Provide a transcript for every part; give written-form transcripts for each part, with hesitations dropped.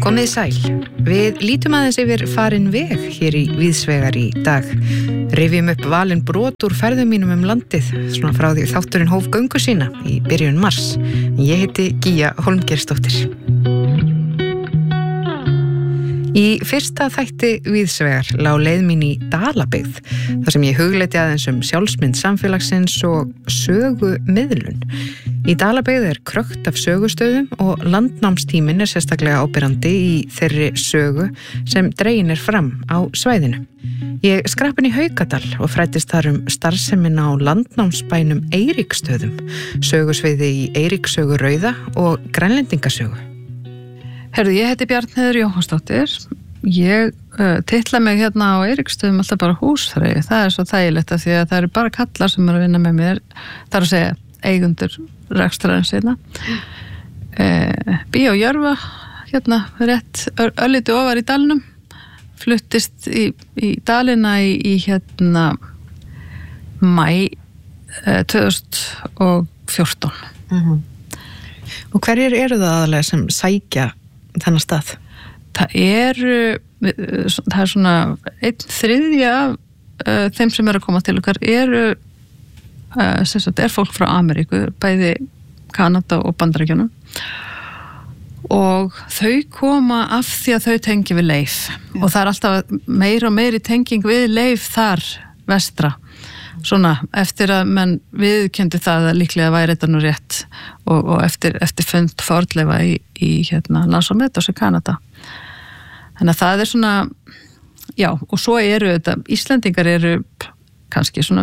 Komið sæl. Við lítum aðeins yfir farin veg hér í Víðsvegar í dag. Rifjum upp valin brot úr ferðum mínum landið, svona frá því þátturinn hóf göngu sína í byrjun mars. Ég heiti Gíja Hólmgeirsdóttir. Í fyrsta þætti Víðsvegar lá leið mín í Dalabyggð, þar sem ég hugleiti aðeins sjálfsmynd samfélagsins og sögumiðlun. Í Dalabyggð krökkt af sögustöðum og landnámstíminn sérstaklega áberandi í þeirri sögu sem dregin fram á svæðinu. Ég skrappin í Haukadal og fræddist þar starfsemina á landnámsbænum Eiríksstöðum, sögusviði í Eiríkssögu rauða og grænlendingasögu. Herðu, ég heiti Bjarnheiður Jóhannsdóttir. Ég titla mig hérna á Eiríksstöðum alltaf bara húsfreyju. Það svo þægilegt af því að það eru bara kallar sem að vinna með mér. Það að segja eigundur rekstrarins hérna. Bíó Jörfa, hérna rétt örlítið ofar í dalnum. Fluttist í dalina í hérna maí 2014. Og hverjir eru það aðalega sem sækja þennan stað? Það er svona 1/3 af þeim sem eru að koma til okkar er fólk frá Ameríku, bæði Kanada og Bandaríkjunum, og þau koma af því að þau tengi við Leif. Og það alltaf meira og meiri tenging við Leif þar vestra, svona eftir að menn viðurkenndi það að líklega væri þetta nú rétt og eftir fund fornleifa í hérna Lands og Meadows í Kanada. Þannig að það svona, já, og svo eru þetta, Íslendingar eru kannski svona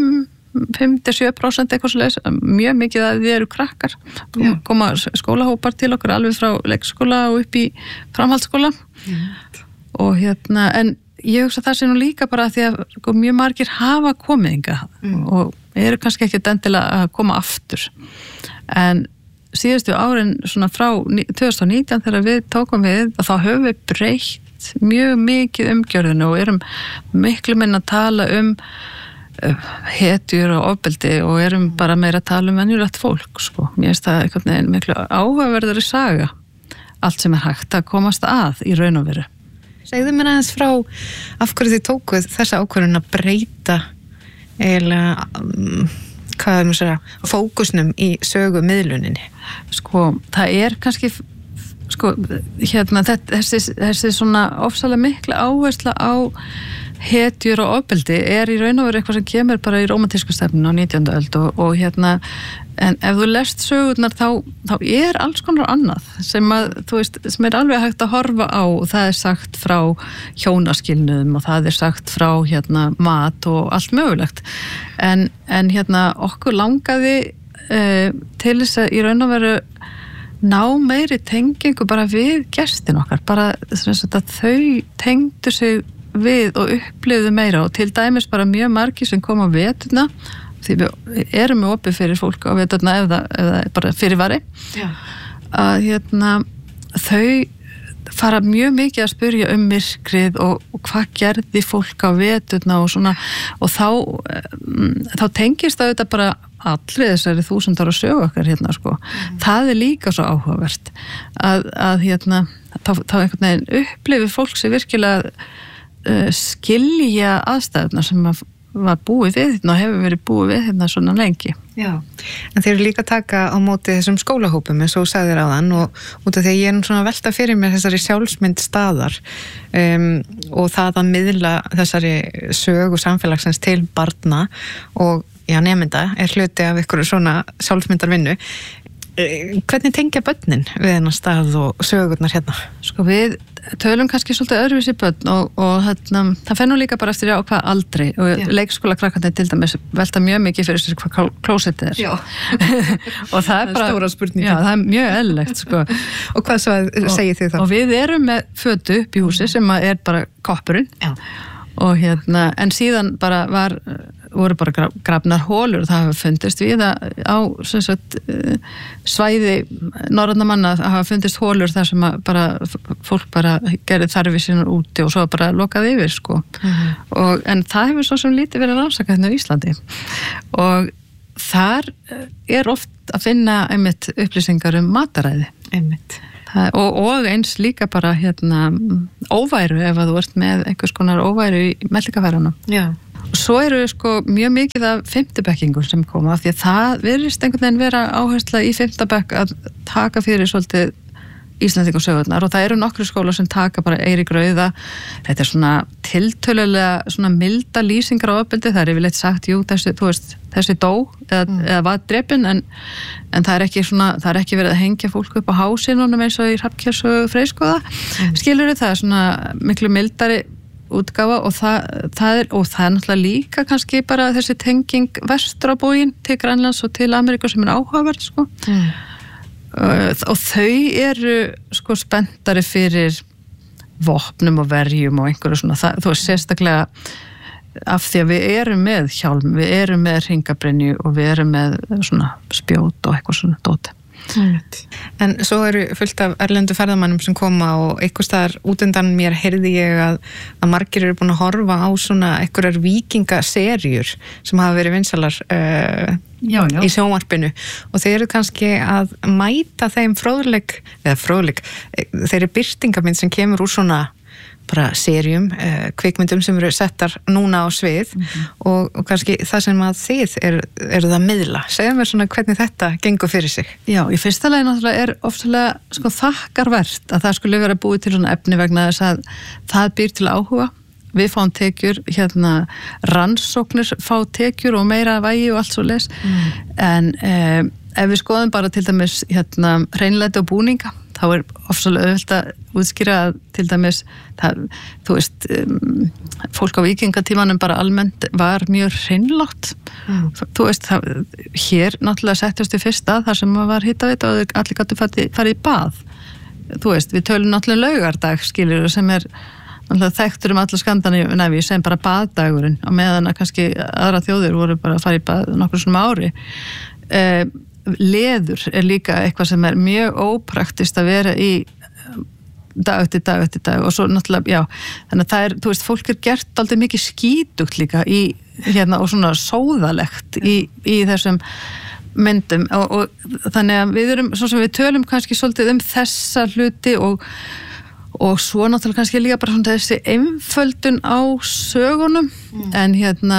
5-7% eitthvað svoleiðis, mjög mikið að þið eru krakkar. Koma skólahópar til okkur alveg frá leikskóla og upp í framhaldsskóla. Og hérna, en ég hugsa það sé nú líka bara því að mjög margir hafa komið hingað og eru kannski ekki endilega að koma aftur. En síðustu árin svona frá 2019 þegar við tókum við, þá höfum við breytt mjög mikið umgjörðinu og erum miklu minna að tala hetjur og ofbeldi og erum bara meira að tala venjulegt fólk, sko. Mér finnst það einhvern veginn miklu áhugaverðari saga, allt sem hægt að komast að í raun og veru. Segðu mér aðeins frá af hverju þið tókuð þessa ákvörðun að breyta eiginlega, fókusnum í sögumiðluninni. Sko, það kannski, sko, hérna, þessi svona ofsalega mikla áhersla á hetjur og ofbeldi í raun og veru eitthvað sem kemur bara í rómantísku stefninu á 19. öld og hérna, en ef þú lest sögurnar þá alls konar annað sem að, þú veist, sem alveg hægt að horfa á, og það sagt frá hjónaskilnuðum og það sagt frá hérna mat og allt mögulegt, en hérna okkur langaði til þess að í raun og veru ná meiri tengingu bara við gestin okkar, bara þess að þau tengdu sig við og upplifðu meira, og til dæmis bara mjög margir sem koma á veturna, því við erum með opið fyrir fólk á veturna ef það bara fyrirvari, að hérna þau fara mjög mikið að spyrja myrkrið og hvað gerði fólk á veturna og svona, og þá tengist það auðvitað bara allri þessari 1000 ára sögu okkar hérna, sko. Það líka svo áhugavert að hérna þá einhvern veginn upplifir fólk sig virkilega skilja aðstæðuna sem var búið við hérna og hefur verið búið við hérna svona lengi. Já, en þeir eru líka að taka á móti þessum skólahópum eins og sagðir áðan, og út af því að ég svona velta fyrir mér þessari sjálfsmynd staðar og það að miðla þessari sögu samfélagsins til barna og nemenda hluti af ykkur svona sjálfsmyndarvinnu. Hvernig tengja börnin við þennan stað og sögurnar hérna? Sko, við tölum kannski svolítið öðruvísi börn og það fer nú líka bara eftir á hvað aldri, og leikskóla krakkandi til dæmis velta mjög mikið fyrir sér hvað klósettið Já. Og það bara stóra spurning. Já, það mjög eðlilegt, sko. Og hvað svo segið þið þá? Og við erum með fötu upp í húsi sem bara koppurinn. Já. Og hérna, en síðan bara voru bara grafnar hólur, og það hafa fundist við á svæði norrænna manna, hafa fundist hólur þar sem fólk bara gerði þarfir sínar úti og svo bara lokaði yfir, sko. En það hefur svo sem lítið verið rannsakað hérna á Íslandi, og þar oft að finna einmitt upplýsingar mataræði. Einmitt. og eins líka bara óværu ef að þú ert með einhvers konar óværu í meltingarfærunum. Já. Svo eru sko mjög mikið af 5. bekkingur sem koma, af því að það virðist einhvern veginn vera áhersla í 5. bekk að taka fyrir svolítið Íslendingasögurnar og það eru nokkru skólar sem taka bara Eirík Rauða. Þetta svona tiltölulega svona milda lýsingar á ofbeldi, það yfirleitt sagt, jú, þessi dó eða var drepinn, en það er ekki verið að hengja fólk upp á hásinunum eins og í Hrafnkels og Freyskoða. Skilurðu, það er svona miklu mildari útgáfa og það er náttúrulega líka kannski bara þessi tenging vestur á bóginn til Grænlands og til Ameríku sem er áhugaverð, sko. Og þau eru sko spenntari fyrir vopnum og verjum og einhverju svona, þú veist, sérstaklega af því að við erum með hjálm, við erum með hringabrenju og við erum með svona spjót og eitthvað svona dóti. En svo eru fullt af erlendu ferðamannum sem koma og einhvers staðar út undan mér heyrði ég að margir eru búin að horfa á svona einhverjar víkingaserjur sem hafa verið vinsalar í sjónvarpinu og þeir eru kannski að mæta þeim fróðleik, þeir eru birtingamind sem kemur úr svona bara serjum, kvikmyndum sem eru settar núna á svið og kannski það sem að þið eru það miðla. Segðu mér svona hvernig þetta gengur fyrir sig. Já, í fyrsta lagi náttúrulega er ofsalega sko þakkarvert að það skulle vera búið til svona efni vegna þess að það býr til áhuga. Við fáum tekjur, rannsóknir fá tekjur og meira vægi og allt svo les. En ef við skoðum bara til dæmis hreinlæti og búninga, þá er ofsalega auðvelt að útskýra að til dæmis, þú veist, fólk á víkingatímanum bara almennt var mjög hreinlátt. Þú veist, hér náttúrulega settust við fyrst að þar sem var hitaveita og allir gátu farið í bað. Þú veist, við tölum náttúrulega laugardag, skilur, sem er þekktur alla Skandinavíu sem bara baðdagurinn og meðan að kannski aðra þjóðir voru bara að fara í bað nokkur svona ári. Leður er líka eitthvað sem er mjög ópraktist að vera í dag eftir dag og svo náttúrulega, þannig að það er, þú veist, fólk er gert aldrei mikið skítugt líka í og svona sóðalegt í þessum myndum og þannig að við erum, svo sem við tölum kannski svolítið þessa hluti og svo náttúrulega kannski líka bara svona þessi einföldun á sögunum en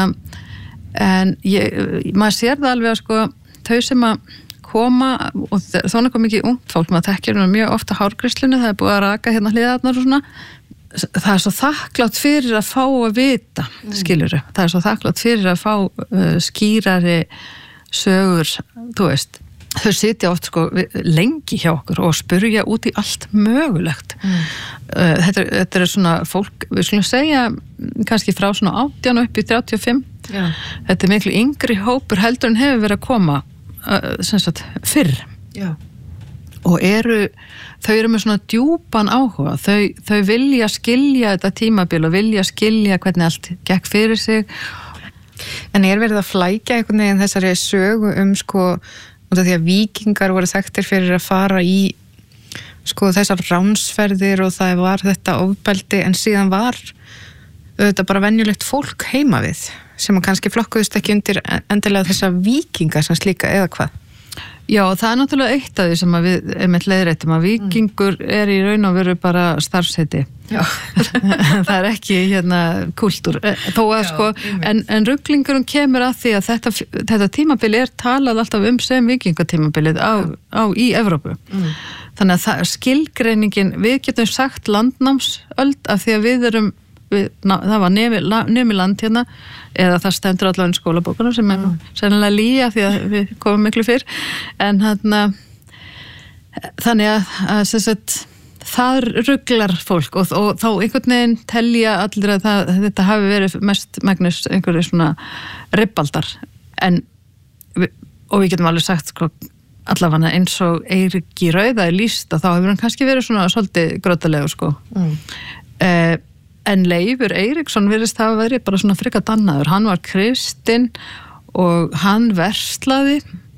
maður sér það alveg að sko þau sem að koma og svona kom mikið ungt fólk, maður þekkir mjög ofta hárgreiðslunni, það er búið að raka hliðarnar og svona, það er svo þakklátt fyrir að fá að vita, skilurðu, það er svo þakklátt fyrir að fá skýrari sögur, þú veist, þau sitja oft sko lengi hjá okkur og spurja út í allt mögulegt. Þetta er svona fólk, við skulum segja kannski frá svona 18 upp í 35. Já. Þetta er miklu yngri hópur heldur en hefur verið að koma sem sagt fyrr. Já. Og þau eru með svona djúpan áhuga, þau vilja skilja þetta tímabil og vilja skilja hvernig allt gekk fyrir sig. En verið að flækja einhvern veginn þessari sögu sko út af því að víkingar voru þekktir fyrir að fara í sko þessar ránsferðir og það var þetta ofbeldi en síðan var þetta bara venjulegt fólk heima við sem kannski flokkuðust ekki undir endilega þessa víkinga sem slíka eða hvað? Já, það er náttúrulega eitt af því sem að við einmitt leiðréttum að víkingur er í raun og veru bara starfsheiti. Já. Það er ekki kúltúr. Þó að sko, en ruglingurinn kemur að því að þetta tímabili er talað alltaf sem víkingatímabilið í Evrópu. Þannig að skilgreiningin, við getum sagt landnámsöld af því að við erum það var nemiland eða það stendur allavega í skólabókunum sem er sennilega lýja því að við komum miklu fyrr en þannig að sagt, það ruglar fólk og þá einhvern veginn telja allir að þetta hafi verið mest megnus einhverju svona ribbaldar og við getum alveg sagt sko, allavega eins og Eirík Rauða er lýst að þá hefur hann kannski verið svona svolítið grótalegur sko en Leifur Eiríksson virðist hafa verið bara svona frika dannaður. Hann var kristinn og hann verslaði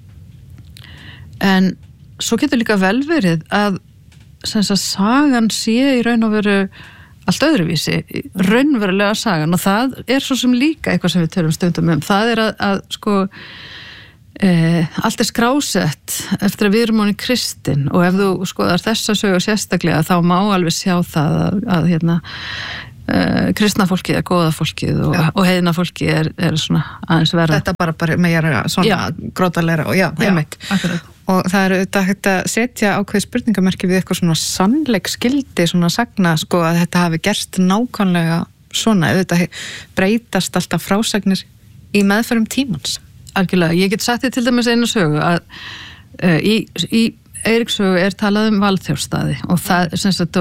en svo getur líka vel verið að sagan sé í raun og veru allt öðruvísi, raunverulega sagan og það er svo sem líka eitthvað sem við tölum stundum það er að sko allt skrásett eftir að við erum honum kristin og ef þú skoðar þessa sögu sérstaklega þá má alveg sjá það að kristna fólkið góða fólkið og heiðna fólkið svona aðeins verða. Þetta bara meira svona grótalegra og einmitt. Og það auðvitað hægt að setja ákveð spurningamerki við eitthvað svona sannleiksgildi, svona sagna sko að þetta hafi gerst nákvæmlega svona, auðvitað breytast alltaf frásagnir í meðferðum tímans. Algjörlega, ég get sagt þér til dæmis einu sögu að í Eiríkssögu talað valþjófsstaði og það sem sagt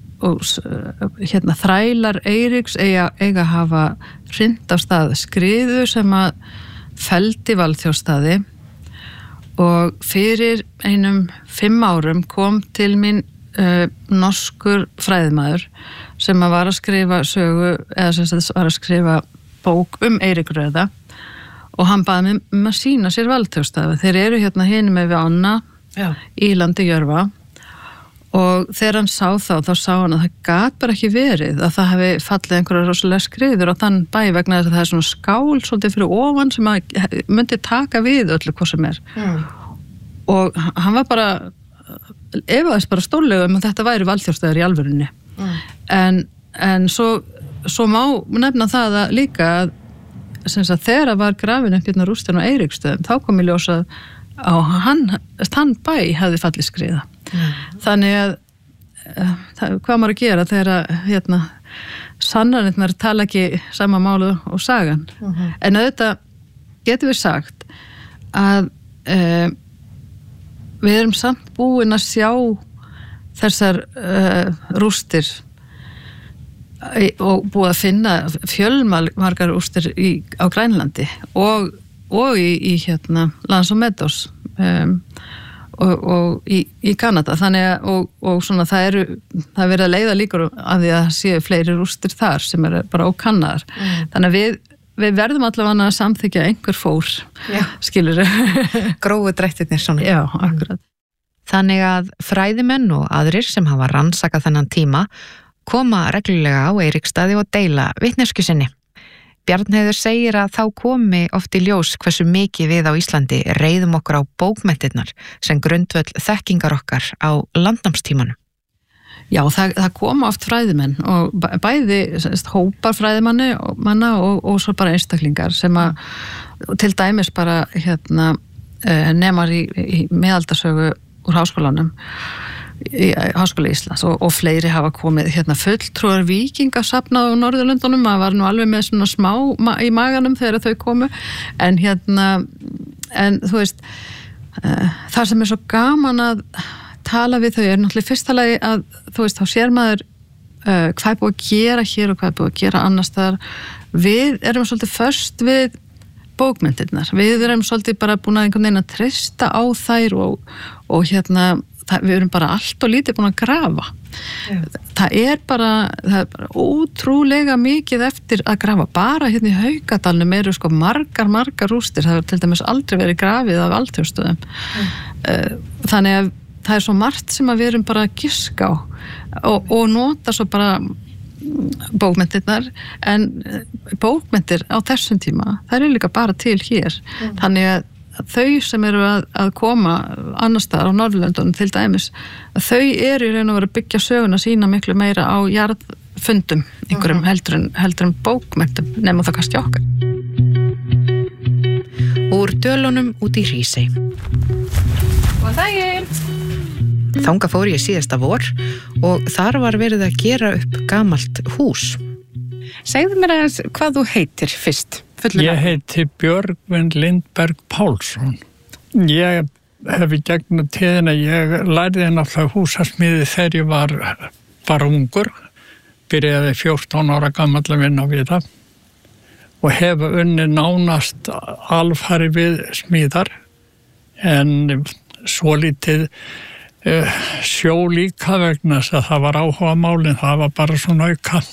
þrælar Eiríks eiga að hafa hrind á stað skriðu sem að felldi valþjófsstaði og fyrir 5 árum kom til mín norskur fræðimaður sem að var að skrifa sögu eða sem sagt var að skrifa bók Eirík rauða og hann baði mig að sýna sér valþjófsstaði. Þeir eru hinum með við ána í landi Jörfa og þegar hann sá þá sá hann að það gat bara ekki verið að það hefði fallið einhverja rosalega skriður á þann bæ vegna þess að það svona skál svolítið fyrir ofan sem að myndi taka við öllu hvað sem og hann var bara efaðist bara stórlega að þetta væri valþjófsstaðir í alvörunni en svo má nefna það að líka að þegar var grafin upp rústin á Eiríksstöðum þá kom í ljós að á hann bæ hefði fallið skriða. Þannig að hvað maður að gera þegar sannarnirnar tala ekki sama málu og sagan. En auðvitað getum við sagt að við erum samt búin að sjá þessar rústir og búið að finna fjölmargar rústir á Grænlandi og í Lands og Meadows og í Kanada þannig að og svona það er verið að leiða líkur af því að það séu fleiri rústir þar sem eru bara ókannaðar þannig að við verðum allavega að samþykja einhver fór skilur grófu drættirnir svona. Já, akkurat. Þannig að fræðimenn og aðrir sem hafa rannsakað þennan tíma koma reglulega á Eiríksstaði og deila vitneskju sinni. Bjarnheiður segir að þá komi oft í ljós hversu mikið við á Íslandi reiðum okkur á bókmenntirnar sem grundvöll þekkingar okkar á landnámstímanum. Já, það koma oft fræðimenn og bæði hópar fræðimanna og svo bara einstaklingar sem að til dæmis bara nemar í meðaldarsögu úr háskólanum í Háskóla Íslands og fleiri hafa komið fulltrúar víkingasafnað á Norðurlöndunum, maður var nú alveg með svona smá í maganum þegar þau komu en þú veist það sem er svo gaman að tala við þau er náttúrulega fyrsta lagi að þú veist þá sér maður hvað er búið að gera hér og hvað er búið að gera annars staðar. Við erum svolítið föst við bókmenntirnar, við erum svolítið bara búin að einhvern veginn að treysta á þær og við erum bara allt og lítið búin að grafa. Það er bara ótrúlega mikið eftir að grafa. Bara í Haukadalnum eru sko margar rústir. Það hefur til dæmis aldrei verið grafið af valþjófsstöðum. Þannig að það er svo margt sem að við erum bara að giska á og nota svo bara bókmenntirnar en bókmenntir á þessum tíma, það er líka bara til hér. Þannig að þau sem eru að koma annars staðar á Norðurlöndunum til dæmis, þau eru í raun og veru að byggja söguna sína miklu meira á jarðfundum einhverjum heldur en bókmenntum nema það kannski okkar. Úr dölunum út í Hrísey. Og það er Þangað fór ég síðasta vor og þar var verið að gera upp gamalt hús. Segðu mér aðeins hvað þú heitir fyrst. Ég heiti Björgvin Lindberg Pálsson. Ég hef í gegnum tíðina, ég lærði náttúrulega húsasmíði þegar ég var bara ungur. Byrjaði 14 ára gamall að vinna við það og hef unnið nánast alfari við smíðar en svolítið sjó líka vegna þess að það var áhuga málin, það var bara svona auka.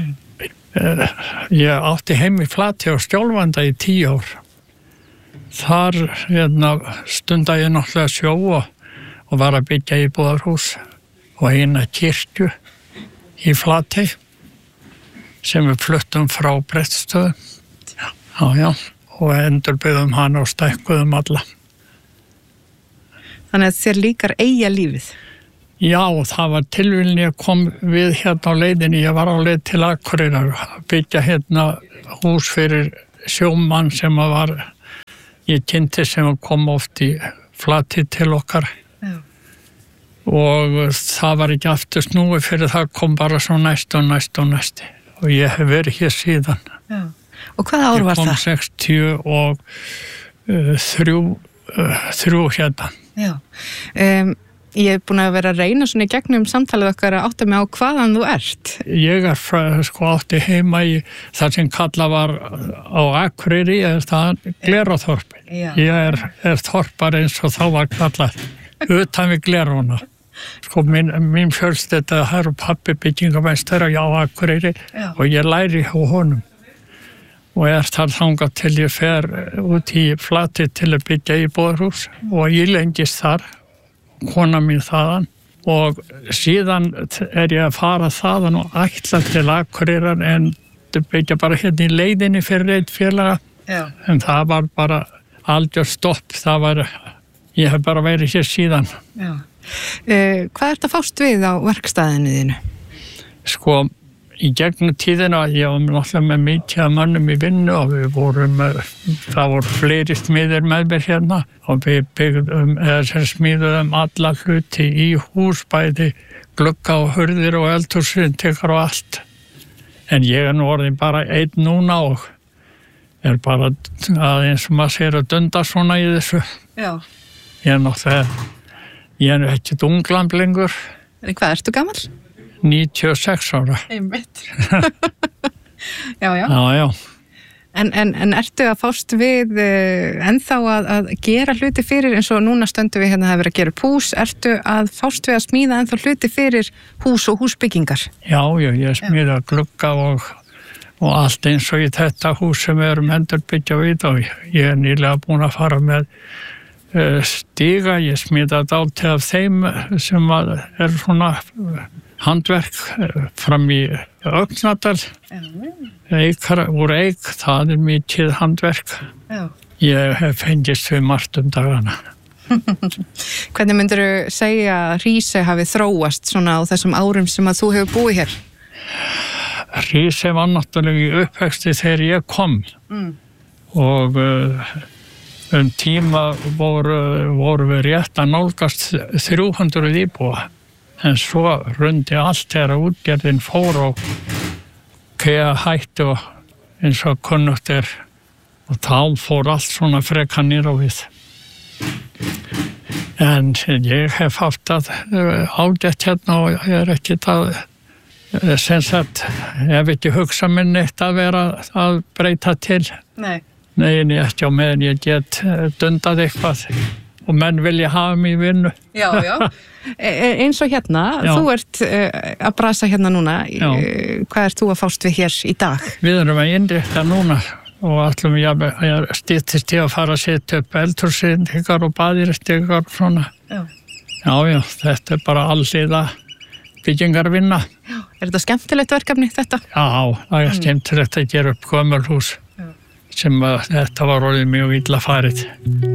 Ég átti heim í Flatey á Skjólvanda í 10 ár. Þar stundaði ég náttúrulega sjó og var að byggja íbúðarhús og eina kirkju í Flatey sem við fluttum frá Brettstöðum. Já. og endurbyggðum hana og stækkuðum alla. Þannig að þér líkar eiga lífið? Já, það var tilvílni að kom við hérna á leiðinni. Ég var á leið til Akureyrar að byggja hérna hús fyrir sjómann sem ég kynnti sem kom oft í Flatið til okkar. Já. Og það var ekki aftur snúið fyrir það kom bara svo næst og ég hef verið hér síðan. Já. Og hvaða ár var það? Ég kom 63 hérna. Já. Ég hef búin að vera að reyna svona í gegnum samtalið okkar að átta mig á hvaðan þú ert. Ég átti heima í það sem kallað var á Akureyri, það Gleráþorpi. Ég þorpar eins og þá var kallað utan við Glerúna. Mín fjölskylda, það pabbi byggingameistari á Akureyri og ég læri hjá honum. Og þar þangað til ég fer út í Flatið til að byggja íbúðarhús og ég lengist þar. Kona mín þaðan og síðan ég að fara þaðan og ætla til Akureyrar en byggja bara hérna í leiðinni fyrir eitt félaga. Já. En það var bara algjör stopp, ég hef bara verið hér síðan. Já. Hvað ert að fást við á verkstæðinu þínu? Í gegnum tíðina, ég var náttúrulega með mikið af mönnum í vinnu og það voru fleiri smiðir með mér hérna og við smíðuðum alla hluti í hús, bæði glugga og hurðir og eldhúsrindikar og allt. En ég nú orðin bara einn núna og bara eins og maður segir að dunda svona í þessu. Já. Ég ekkert unglamb lengur. En hvað, ertu gamall? 96 ára. Einmitt. Já. Já. En ertu að fást við ennþá að gera hluti fyrir, eins og núna stöndum við hérna að vera að gera hús, ertu að fást við að smíða ennþá hluti fyrir hús og húsbyggingar? Já, ég smíða glugga og allt eins og í þetta hús sem við erum endurbyggja við og ég nýlega búin að fara með stiga, ég smíða dálítið af þeim sem svona handverk fram í Ögnadal, úr eik, það mikið handverk. Já. Ég hef fengist við margt dagana. Hvernig myndirðu segja að Hrísey hafi þróast svona á þessum árum sem að þú hefur búið hér? Hrísey var náttúrulega í uppvexti þegar ég kom og tíma voru við rétt að nálgast 300 íbúa. En svo rundi allt þegar útgerðin fór og hætti og eins og kunnugt og þá fór allt svona frekar niður á við. En ég hef haft ágætt hérna og ég ekki sem sagt, ég hef ekki hugsað minn eitt að vera að breyta til. Nei, ekki á meðan ég get dundað eitthvað og menn vilja hafa mig í vinnu. Já. Eins og hérna, þú ert að brasa hérna núna. Hvað ert þú að fást við hér í dag? Við erum að innrétta núna og ætlum ég styttist til að fara að setja upp eldhúsrindikar og baðirindikar og svona. Já, þetta bara alliða byggingarvinna. Já. Er þetta skemmtilegt verkefni þetta? Já, það skemmtilegt að gera upp gömulhús sem þetta var orðið mjög illa farið.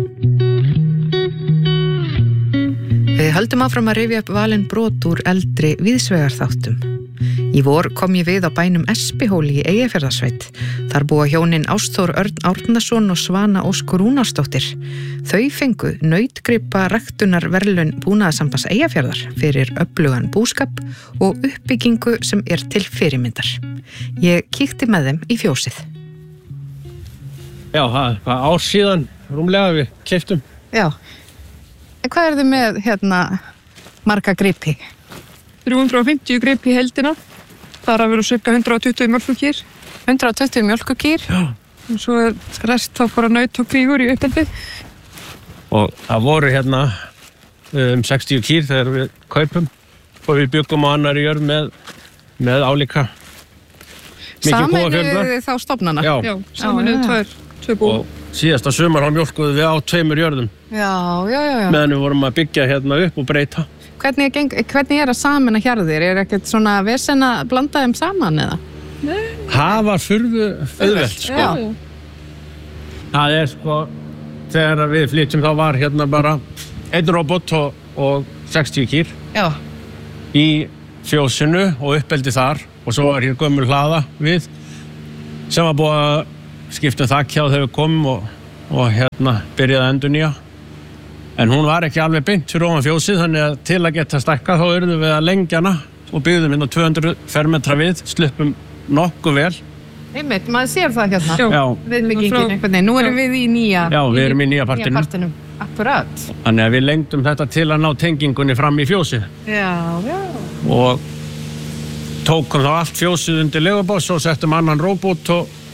Við höldum áfram að rifja upp valin brot úr eldri víðsvegarþáttum. Í vor kom ég við á bænum Espihóli í Eyjafjarðarsveit. Þar búa hjónin Ástþór Örn Árnason og Svana Ósk Rúnarsdóttir. Þau fengu nautgripa ræktunarverðlaun Búnaðarsambands Eyjafjarðar fyrir öflugan búskap og uppbyggingu sem er til fyrirmyndar. Ég kíkti með þeim í fjósið. Já, það var ár síðan rúmlega við keyptum. Já. Hvað er þið með hérna marga gripi? 350 gripi í heldina. Þar að vera cirka 120 mjólkurkýr. 120 mjólkurkýr? Já. Og svo rest þá fóra naut og kvígur í uppeldi. Og það voru hérna 60 kýr þegar við kaupum og við byggum á annari jörð með álíka. Sameinuðu þá stofnana? Já, sameinuðu tvö bú. Og síðasta sumar þá mjólkuðu við á 2 jörðum. Já. Meðan við vorum að byggja hérna upp og breyta. Hvernig er að sameina hjarðir? Er ekkert svona vesen að blanda þeim saman eða? Nei. Það var furðu auðvelt, sko. Já. Það sko, þegar við flytjum þá var hérna bara einn robot og 60 kýr í fjósinu og uppeldi þar og svo var hér gömul hlaða við sem var búið að skipta þakk hjá þegar við komum og hérna byrjaði að endurnýja. En hún var ekki alveg beint fyrir ofan fjósið, þannig að til að geta stækkað þá urðum við að lengja hana og byggðum inn á 200 fermetra við, sluppum nokkuð vel. Einmitt, maður sér það hérna. Já. Viðbyggingin einhvern veginn. Nú erum við í nýja. Já, við erum í nýja partinum. Akkurat. Þannig að við lengdum þetta til að ná tengingunni fram í fjósið. Já. Og tókum þá allt fjósið undir leguboss og settum annan róbot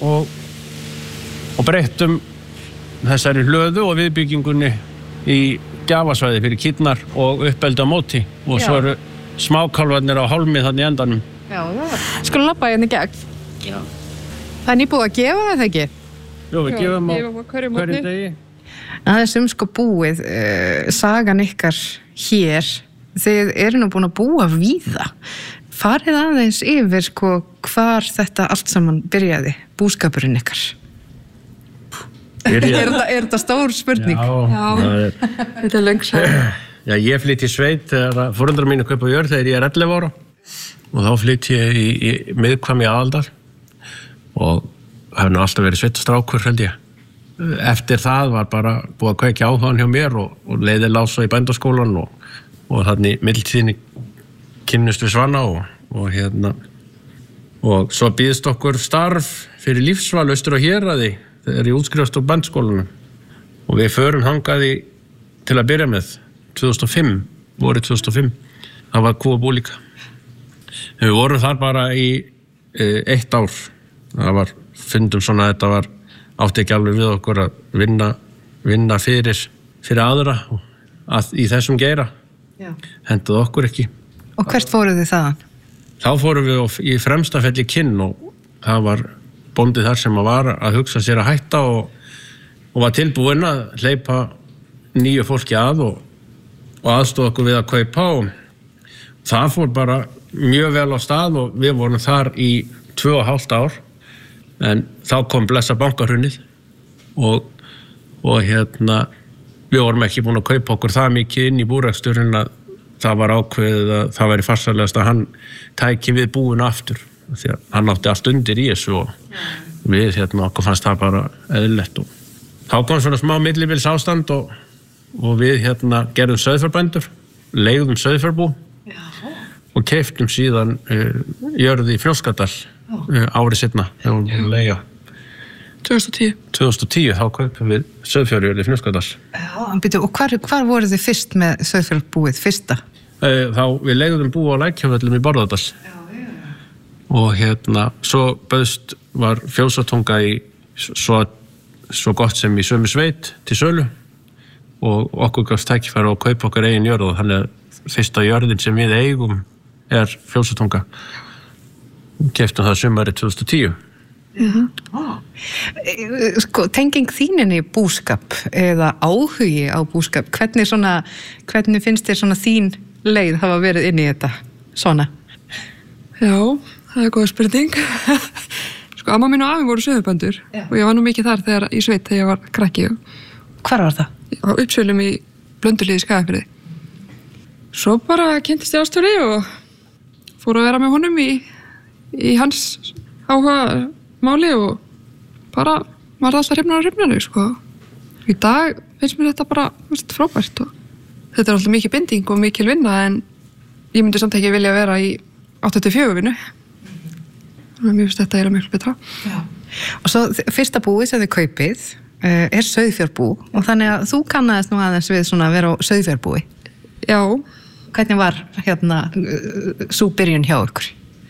og breyttum þessari hlöðu og viðbyggingunni í gjafasvæði fyrir kýrnar og uppeldi á móti. Og svo eru smákálfarnir á hálmi þannig í endanum. Já. Skulum labba hérna í gegn. Já. Það er nýbúið að gefa það ekki? Jú, við gefum á hverjum degi. Aðeins sko búið, sagan ykkar hér, þið eru nú búin að búa víða. Farið aðeins yfir sko hvar þetta allt saman byrjaði, búskapurinn ykkar. Er þetta stór spurning? Já. Þetta er löng saga. Já, ég flytt í sveit þegar foreldrar mínu kaupa jörð þegar ég er 11 ára og þá flytt ég í miðkvæmi Aðaldal og hef nú alltaf verið sveitastrákur held ég. Eftir það var bara búið að kveikja áhugann hjá mér og leiði lása í bændaskólan og þannig mildtíðinni kynnust við Svanna og hérna og svo býðst okkur starf fyrir lífsval austur á Héraði þegar ég útskrifast úr bændaskólanum og við förum þangað til að byrja með 2005, vorið 2005 það var kúabú líka. Við vorum þar bara í 1 ár. Það var, fundum svona að þetta átti ekki alveg við okkur að vinna fyrir aðra í þessum geira. Hentuð okkur ekki. Og hvert fóruð þið þaðan? Þá fórum við í Fremstafelli Kinn og það var bóndi þar sem var að hugsa sér að hætta og var tilbúinn að hleypa nýju fólki að og aðstoða okkur við að kaupa og það fór bara mjög vel á stað og við vorum þar í 2,5 ár. En þá kom blessa bankahrunið og hérna við vorum ekki búin að kaupa okkur það mikið inn í búreksturinn að það var ákveðið að það væri farsælegast að hann tæki við búinu aftur því að hann átti allt undir í þessu og við okkur fannst það bara eðlilegt og þá kom svona smá millibils ástand og við gerðum sauðfjárbændur, leigðum sauðfjárbú og keyptum síðan jörð í Fnjóskadal árið seinna þegar hún búin að leigja 2010 þá kaupum við sauðfjárjörð í Fnjóskadal. Og hvar voruð þið fyrst með sauðfjárbúið fyrsta? Þá við leigðum bú á Lækjavöllum í Bárðardal og svo bauðst var Fjósatunga í svo gott sem í sömu sveit til sölu og okkur gafst tækifæri að kaupa okkar eigin jörð og þannig að fyrsta jörðin sem við eigum er Fjósatunga. Keyptum það sumarið 2010. Sko, tenging þíninni búskap eða áhugi á búskap, hvernig finnst þér svona þín leið hafa verið inn í þetta svona? Já, það er góð spurning. Sko, amma mín og afi voru sauðfjárbændur og ég var nú mikið þar í sveit þegar ég var krakki. Hvar var það? Á Uppsölum í Blönduhlíð í Skagafirði. Svo bara kynntist ég Ástóri og fór að vera með honum í hans áhuga máli og bara var alltaf hrifnari sko. Í dag finnst mér þetta bara frábært og þetta er alltaf mikið binding og mikil vinna en ég myndi samt ekki vilja vera í 8-4 vinnu. Mér finnst þetta miklu betra. Já. Og svo fyrsta búið sem þið kaupið er sauðfjárbú og þannig að þú kannaðist nú aðeins við svona að vera á sauðfjárbúi. Já. Hvernig var sú byrjun hjá ykkur?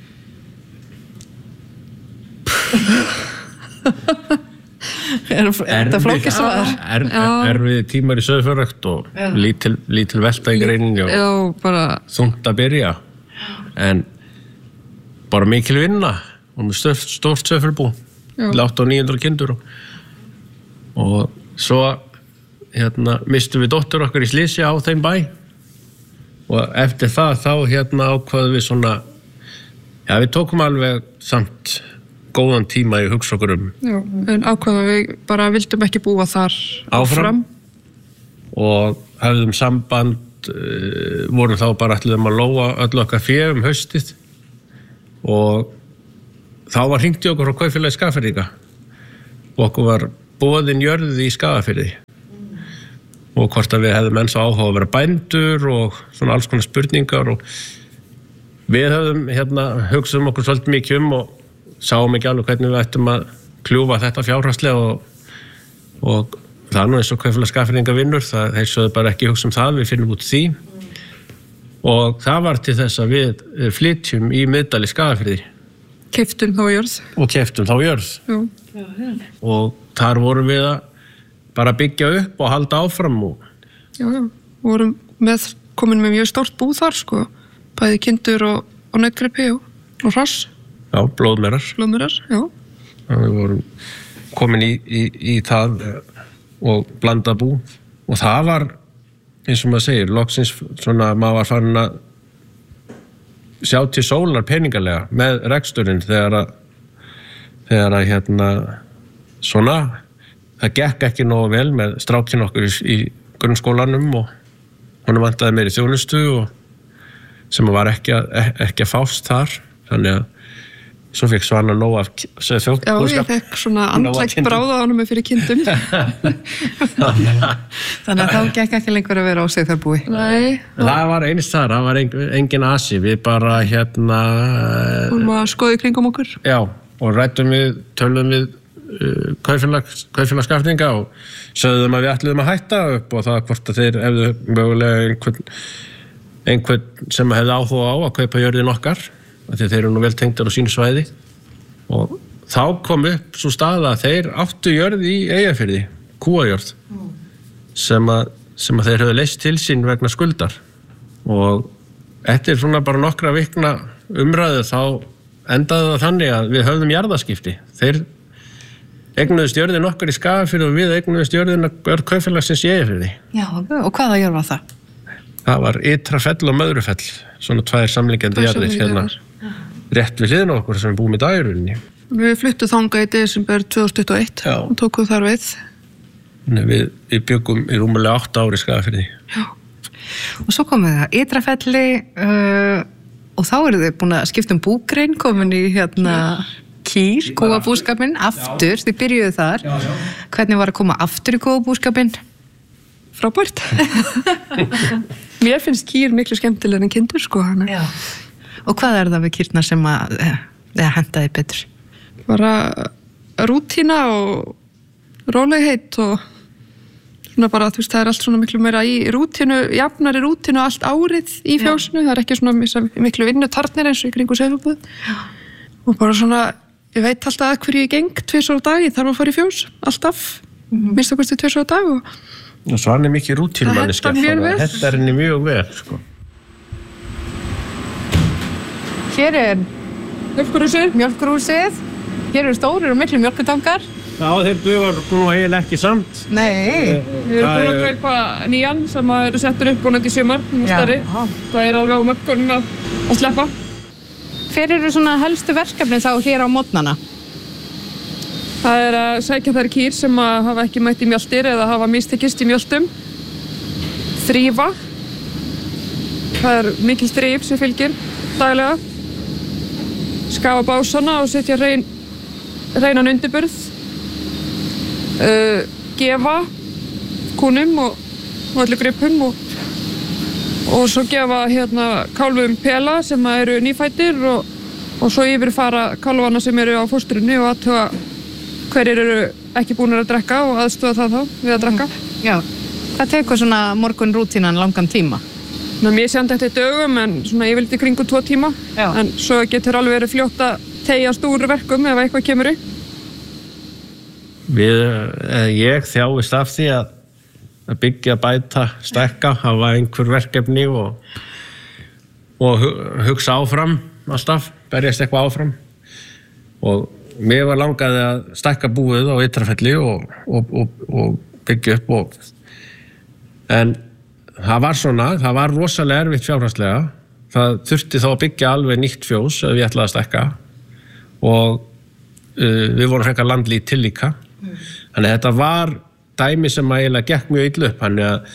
Er þetta flókið svar? Erfið tímar í sauðfjárrækt og lítil velta í greininni og þungt að byrja en bara mikil vinna og með stórt sauðfjárbú 800-900 kindur og svo mistum við dóttur okkar í slysi á þeim bæ og eftir það þá ákvaðum við svona við tókum alveg samt góðan tíma í hugsa okkur Já, en ákveðum við bara vildum ekki búa þar áfram og höfðum samband, vorum þá bara ætluðum að lóa öll okkar fé haustið og þá var hringt í okkur frá Kaupfélagi Skagfirðinga og okkur var boðin jörð í Skagafirði og hvort að við hefðum eins og áhuga að vera bændur og svona alls konar spurningar og við höfðum hugsaðum okkur svolítið mikið og sáum ekki alveg hvernig við ættum að kljúfa þetta fjárhagslega og það er nú eins og Kaupfélag Skagfirðinga vinnur, það heilsuðu bara ekki hugsa það, við finnum út því og það var til þess að við flytjum í Miðdal í Skagafirði. Keyptum þá jörð. Og keyptum þá jörð. Já. Og þar vorum við að bara byggja upp og halda áfram Já, vorum komin með mjög stórt bú þar sko, bæði kindur og nautgripi og hross. Já, blóðmerar, já. Við vorum komin í það og blanda bú og það var, eins og maður segir, loksins svona, maður var farin að sjá til sólar peningalega með reksturinn þegar að svona, það gekk ekki nógu vel með strákinn okkur í grunnskólanum og honum vantaði meiri þjónustu og sem var ekki að fást þar, þannig að svo fekk Svana nóg af þjóðbúskap. Já, ég fekk svona andlegt bráða á honum fyrir kindum. Þannig að þá gekk ekki lengur að vera á sauðfjárbúi. Nei. Það var einst þar, það var engin asi, við bara Hún var skoðið kringum okkur. Já, og töluðum við Kaupfélag Skagfirðinga og sögðum að við ætluðum að hætta upp og það hvort að þeir hefðu mögulega einhvern sem hefði áhuga á að kaupa jörðin okkar, af því þeir eru nú vel tengdar á sínu svæði og þá kom upp svo staða að þeir áttu jörð í Eyjafirði, kúajörð sem að þeir höfðu leyst til sín vegna skuldar og eftir svona bara nokkra vikna umræðu þá endaði það þannig að við höfðum jarðaskipti. Þeir eignuðust jörðin okkar í Skagafirði og við eignuðust jörðin Kaupfélagsins í Eyjafirði. Já, og hvaða jörð var það? Það var Ytrafell og Möðrufell, svona tvær samliggjandi jarðir rétt við hliðina okkur sem við búum í dagirunni. Við fluttum þangað í desember 2021 og tókum þar við. Við byggum í rúmulega 8 ári í Skagafirði. Já. Og svo komum við að Ytrafelli og þá eru þið búin að skipta búgrein, komin í kýr, kúabúskapinn, aftur, þið byrjuðu þar. Já. Hvernig var að koma aftur í kúabúskapinn? Frábært. Mér finnst kýr miklu skemmtilega en kindur sko hana. Já. Og hvað er það við kýrnar sem að hentaði betur? Bara rútína og rólegheit og svona bara, þú veist, það er allt svona miklu meira í rútínu, jafnari rútínu allt árið í fjósinu, það er ekki svona miklu vinnutarnir eins og í kringu sauðfjárbúð. Og bara svona, ég veit alltaf að hverju ég geng 2 á dag, ég þarf að fara í fjós, alltaf, minnst að kosti 2 á dag og svo hann er mikið rútínumanniska, þetta er henni mjög vel, sko. Hér er mjólkurhúsið, hér eru stórir og miklu mjólkurtankar. Já, þeir dugar nú eiginlega ekki samt. Nei. Við erum búin að kaupa nýjan sem eru settur upp búin í sumar, stærri. Það er alveg á mörkunum að sleppa. Hver eru svona helstu verkefni þá hér á mótnana? Það er að sækja þær kýr sem hafa ekki mætt í mjöltir eða hafa mistekist í mjöltum. Þrífa. Það er mikil þrif sem fylgir daglega. Skafa básana og setja hreinan undirburð. Gefa kúnum og öllu gripum og svo gefa kálfum pela sem eru nýfættir og svo yfirfara kálfana sem eru á fóstrunni og athuga hverjir eru ekki búnir að drekka og aðstoða það þá við að drekka. Já, það tekur svona morgun rútínan langan tíma? Mér sé þetta í dögum en svona yfirleitt í kringu 2 tíma. Já. En svo getur alveg verið fljótt að teygja stóru verkum ef eitthvað kemur upp. Ég þjáist af því að byggja, bæta, stækka, hafa einhver verkefni og hugsa áfram alltaf, berjast eitthvað áfram og mér var langaði að stækka búið á Ytrafelli og byggja upp en það var rosalega erfitt fjárhagslega, það þurfti þá að byggja alveg nýtt fjós ef ég ætlaði að stækka og við vorum frekar landlítil líka. Þannig að þetta var dæmi sem eiginlega gekk mjög illa upp, þannig að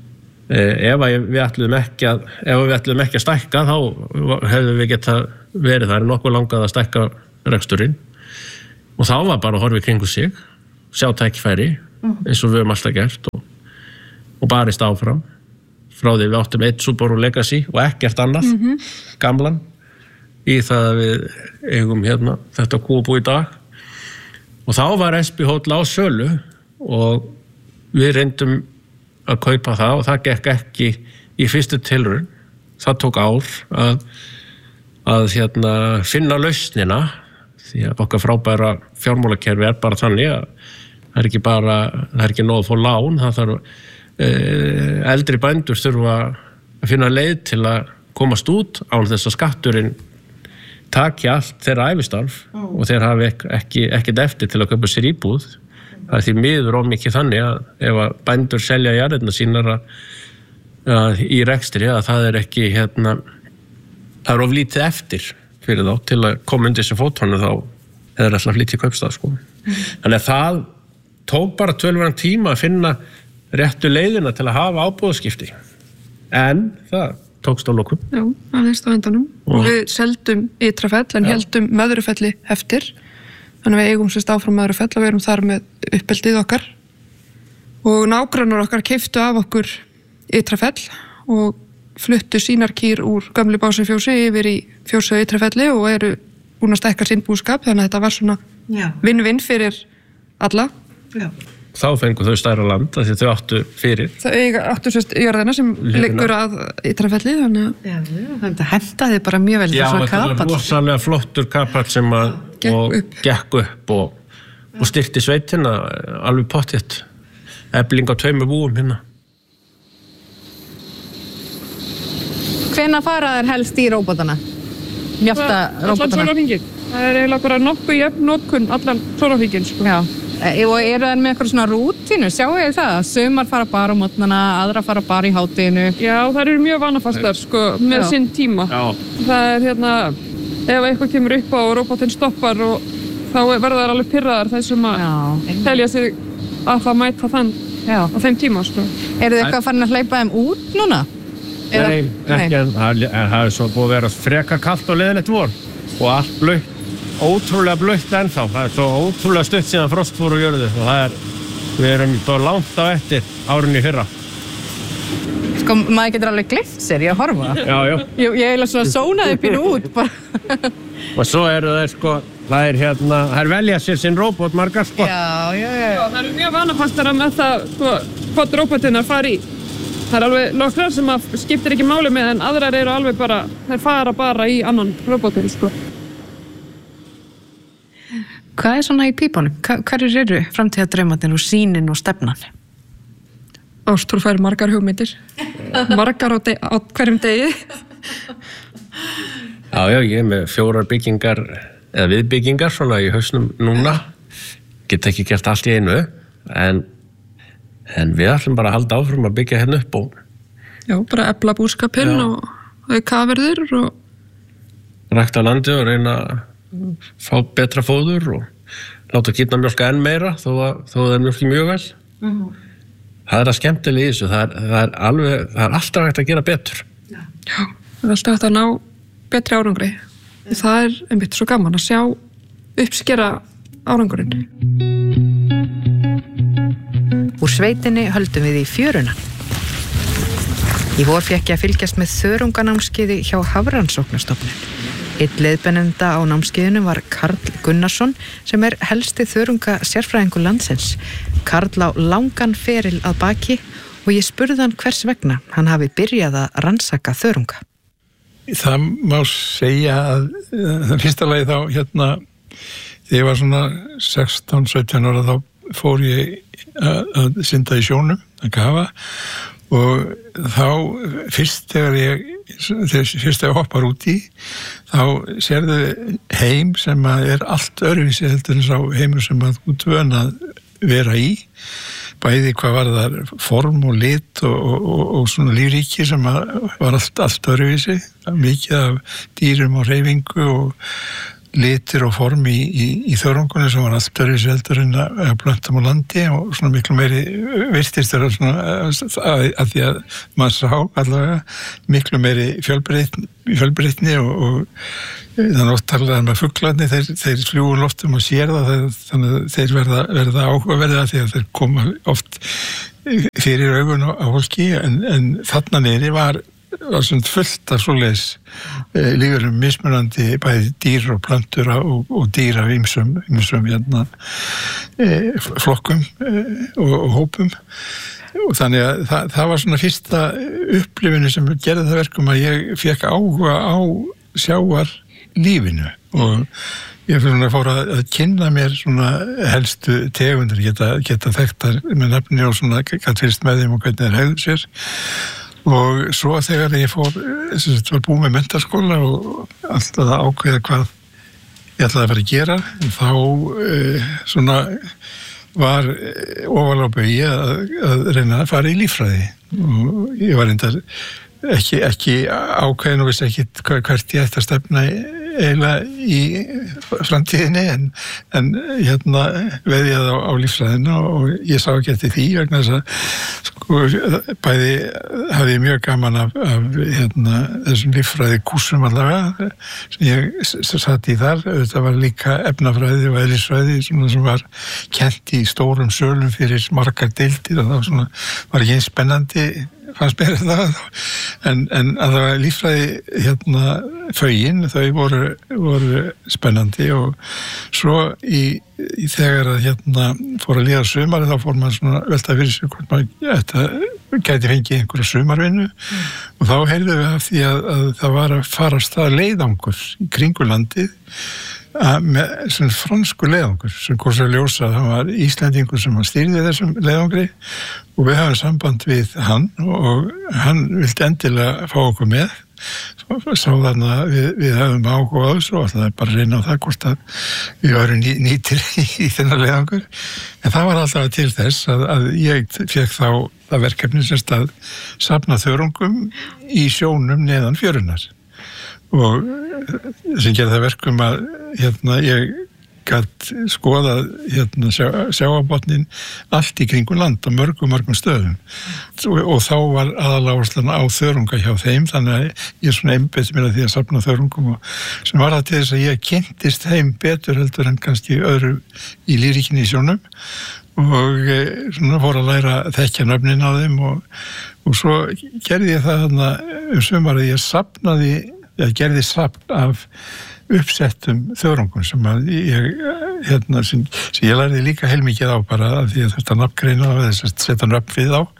ef við ætluðum ekki að stækka þá hefðum við geta verið þar nokkuð langað að stækka reksturinn og þá var bara að horfa í kringu sig, sjá tækifæri eins og við höfum alltaf gert og barist áfram frá því við áttum eitt Subaru Legacy og ekkert annað, gamlan í það að við eigum hérna þetta kúabú í dag og þá var SB Hótel á sölu og við reyndum að kaupa það og það gekk ekki í fyrstu tilraun. Það tók ár að finna lausnina því að okkar frábæra fjármálakerfi bara þannig að það er ekki nóg að fá lán, það þarf eldri bændur þurfa að finna leið til að komast út án þess að skatturinn taki allt þeirra ævistarf og þeir hafi ekkert eftir til að kaupa sér íbúð. Það er því miður of mikið þannig að ef að bændur selja jarðirnar sínar í rekstri að það er ekki það er of lítið eftir fyrir þá til að koma undir þessi fótonu þá er alltaf lítið kaupstað sko. Þannig að það tók bara töluverðan tíma að finna réttu leiðina til að hafa ábúðaskipti en það tókst á lokum. Já, það leist á endanum og við seldum Ytrafell en heldum Möðrufelli eftir. Þannig að við eigum sérst áfram Möðrufell og við erum þar með uppeldið okkar og nágrannar okkar keyptu af okkur Ytrafell og fluttu sínar kýr úr gömlu Básafjósi yfir í fjósið Ytrafelli og eru búin að stækka sinn búskap þannig að þetta var svona vinn-vinn fyrir alla. Já. Þá fengu þau stærra land af því þau áttu fyrir. Þau áttu sérst jörðina sem liggur að Ytrafelli þannig að þetta hentaði bara mjög vel Já, þetta var rosalega flottur kapall sem gekk upp og styrkti sveitina alveg pottþétt. Efling á 2 búum hérna. Hvenær fara þær helst í róbotana? Mjafta róbotana? Allan sólarhringinn. Það er eiginlega bara nokkuð jöfn notkun allan sólarhringinn sko. Já. Og eru þær með eitthvað svona rútínu? Sjáu þið það? Sumar fara bara á mótnana, aðra fara bara í hádeginu. Já, þær eru mjög vanafastar sko, með sinn tíma. Já. Það er ef eitthvað kemur upp á og róbotinn stoppar og þá verða þær alveg pirraðar þessum að telja sig að það mæta þann á þeim tíma sko. Eru þið eitthvað farin að hleypa þeim út núna? Nei, ekki en það er svo búið að vera frekar kalt og leiðilegt vor og allt blautt. Ótrúlega blautt ennþá, það er svo ótrúlega stutt síðan frost fór á jörðu og við erum langt á eftir árinu í fyrra. Sko, maður getur alveg gleymt sér í að horfa. Já. Ég eiginlega svona sónaði pínu út bara. Og svo eru þeir sko, þær velja sér sinn róbot margar sko. Já. Það eru mjög vanafastara með það sko, hvort róbotinnar fari í. Það er alveg nokkrar sem skiptir ekki máli með en aðrar eru alveg bara, þær fara bara í annan róbotin sko. Hvað er svona í pípunum? Hverjir eru framtíðardraumarnir og sýnin og stefnan? Ástrúr fær margar hugmyndir. Margar á hverjum degi. Já, ég er með 4 byggingar eða viðbyggingar svona í hausnum núna. Get ekki gert allt í einu en við ætlum bara að halda áfram að byggja hérna upp og Já, bara efla búskapinn og kafirður og rækta landi og reyna fá betra fóður og láta kýrna mjólka enn meira þó það er mjólki mjög vel. Það er að skemmtilega í þessu, það er alltaf hægt að gera betur. Já, það er alltaf hægt að ná betri árangri. Það er einmitt svo gaman að sjá uppskera árangurinn. Úr sveitinni höldum við í fjöruna. Í vor fékk ég að fylgjast með þörunganámskeiði hjá Hafrannsóknastofnun. Einn leiðbeinenda á námskeiðinu var Karl Gunnarsson sem er helsti þörunga sérfræðingur landsins. Karl á langan feril að baki og ég spurði hann hvers vegna hann hafi byrjað að rannsaka þörunga. Það má segja að það fyrsta lagi þá þegar ég var svona 16-17 ára þá fór ég að synda í sjónum, að kafa og þá fyrst þegar ég hoppar út í þá sérðu heim sem er allt öðruvísi heldur en sá heimur sem að út vön að vera í bæði hvað var þar form og lit og svona lífríki sem var allt öðruvísi mikið af dýrum og hreyfingu litir og form í þörungunni sem var allt öðruvísi heldur en að plöntum á landi og svona miklu meiri virtist þeirra svona að því að maður sá allavega miklu meiri fjölbreytni og þannig oft talaði með fuglarnir, þeir fljúgu loftum og sér það, þannig að þeir verða áhugaverða því að þeir koma oft fyrir augun á fólki en þarna niðri var svona fullt af svoleiðis lífurum mismunandi bæði dýr og plöntur og dýr af ýmsum flokkum og hópum og þannig að það var svona fyrsta upplifinu sem gerði það verkum að ég fékk áhuga á sjávarlífinu og ég fór að kynna mér svona helstu tegundir geta þekktar með nafni og svona gætt fyrst með þeim og hvernig þeir hegðu sér og svo þegar ég var búið með menntaskóla og alltaf að ákveða hvað ég ætlaði að fara að gera þá svona var ofalega á baugi að reyna að fara í líffræði og ég var reyndar ekki ákveðin og vissi ekki hvert ég ætti að stefna eiginlega í framtíðinni en veðjaði á líffræðina og ég sá ekki eftir því vegna þess að bæði hafði ég mjög gaman af þessum líffræði kúrsum allavega sem ég satt í þar, þetta var líka efnafræði og eðlisfræði sem var kennt í stórum sölum fyrir margar deildir og það var ekki eins spennandi fannst mér það en að það var líffræði fögin, þau voru spennandi og svo þegar að fór að líða sumar þá fór maður svona velta fyrir sig hvort maður gæti fengið einhverja sumarvinnu og þá heyrðum við af því að það var að fara af stað leiðangur í kringu landið með svona fransku leiðangur sem kom sér ljósa að hann var Íslendingur sem stýrði þessum leiðangri og við hafum samband við hann og hann vildi endilega fá okkur með sá þarna við höfum áhuga á þessu og alltaf bara reyna á það hvort að við varum nýtir í þennan leiðangur en það var alltaf til þess að ég fekk þá það verkefni sem að safna þörungum í sjónum neðan fjörunar og sem gerði það verkum að ég gat skoðað sjáarbotnin allt í kringum land á mörgum stöðum og þá var aðaláherslan á þörunga hjá þeim þannig að ég svona einbeitti mér að því að safna þörungum og sem var það til þess að ég kynntist þeim betur heldur en kannski öðru í lírikinni í sjónum og svona fór að læra að þekkja nöfnin á þeim og svo gerði ég það sumar að ég gerði safn af uppsettum þörungum sem að sem ég lærði líka heilmikið á bara af því að þetta nafngreina og þess að setja nöfn við á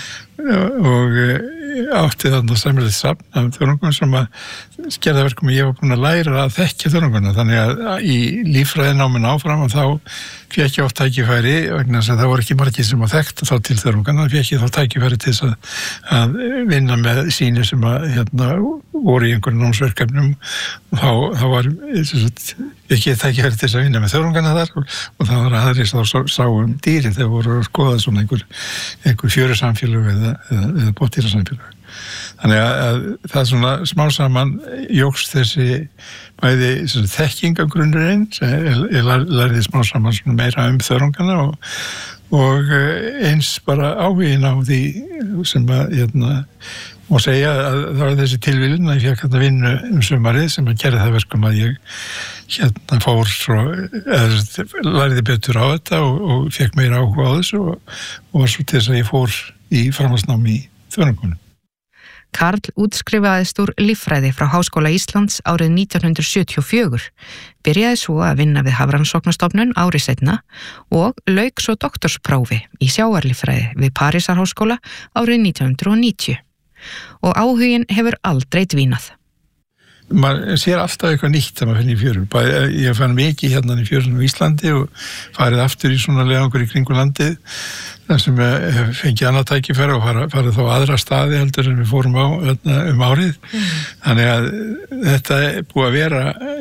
og átti þarna samræðið safn af þörungum sem að gerða verkum að ég var búin að læra að þekkja þörunguna þannig að í líffræðináminu áfram og þá fékk ég oft tækifæri vegna þess að það voru ekki margir sem að þekkta þá til þörungana fékk ég þá tækifæri til þess að vinna með sýni sem að voru í einhverjum námsverkefnum og þá var ekki tækifæri til þess að vinna með þörungana þar og það var aðeins þá sáum dýrin þegar voru að skoða svona einhver fjörusamfélög eða botdýrasamfélög. Þannig að það svona smá saman jókst þessi bæði þekkingagrunnurinn ég lærði smá saman svona meira þörungana og eins bara áhugin á því sem að má segja að það var þessi tilviljun að ég fékk að vinna sumarið sem að gera það verkum að ég fór svo lærði betur á þetta og fékk meira áhuga á þessu og var svo til þess að ég fór í framhaldsnámi í þörungunum. Karl útskrifaðist úr líffræði frá Háskóla Íslands árið 1974, byrjaði svo að vinna við Hafrannsóknastofnun árið seinna og lauk svo doktorsprófi í sjávarlíffræði við Parísarháskóla árið 1990 og áhuginn hefur aldrei dvínað. Maður sér alltaf eitthvað nýtt þegar maður finnir í fjörun. Ég fann mikið hérna í fjörunum í Íslandi og farið aftur í svona leiðangur í kringu landið þar sem fengið annað tækifæri og farið þá aðra staði heldur en við fórum á árið. Þannig að þetta er búið að vera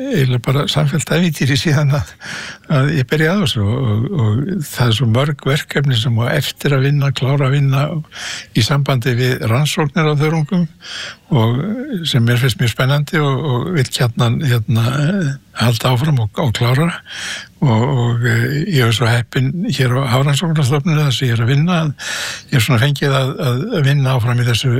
eiginlega bara samfellt ævintýri síðan að ég byrjaði á þessu og það svo mörg verkefni sem á eftir að vinna, klára að vinna í sambandi við rannsóknir á þörungum og sem mér finnst mjög spennandi og vil hérna halda áfram og klára og ég er svo heppinn hér á Hafrannsóknastofnuninni þess að ég er að vinna, ég er svona fengið að vinna áfram í þessu